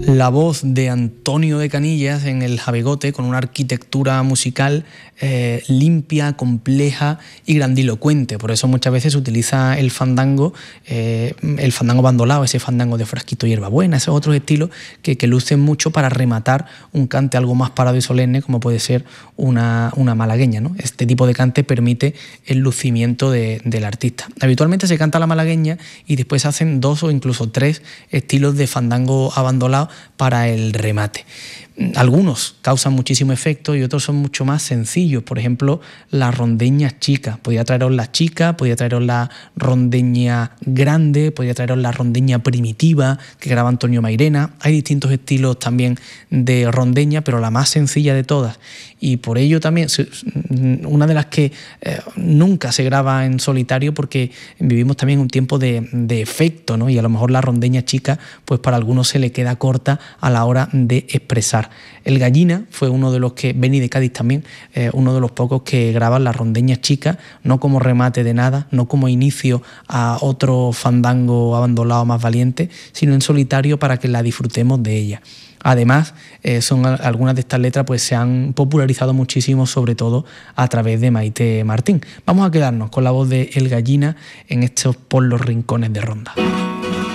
La voz de Antonio de Canillas en el Jabegote, con una arquitectura musical limpia, compleja y grandilocuente. Por eso muchas veces se utiliza el fandango bandolao, ese fandango de frasquito y hierbabuena, esos otros estilos que lucen mucho para rematar un cante algo más parado y solemne, como puede ser una malagueña, ¿no? Este tipo de cante permite el lucimiento del artista. Habitualmente se canta la malagueña y después se hacen 2 o incluso 3 estilos de fandango abandolado para el remate. Algunos causan muchísimo efecto y otros son mucho más sencillos. Por ejemplo, las rondeñas chicas. Podría traeros la chica, podría traeros la rondeña grande, podría traeros la rondeña primitiva que graba Antonio Mairena. Hay distintos estilos también de rondeña, pero la más sencilla de todas, y por ello también una de las que nunca se graba en solitario, porque vivimos también un tiempo de efecto, ¿no? Y a lo mejor la rondeña chica pues para algunos se le queda corta a la hora de expresar. El Gallina fue uno de los que, Beni de Cádiz también, uno de los pocos que graban la rondeña chica, no como remate de nada, no como inicio a otro fandango abandolado más valiente, sino en solitario para que la disfrutemos de ella. Además, algunas de estas letras pues se han popularizado muchísimo, sobre todo a través de Maite Martín. Vamos a quedarnos con la voz de El Gallina en estos Por los rincones de Ronda.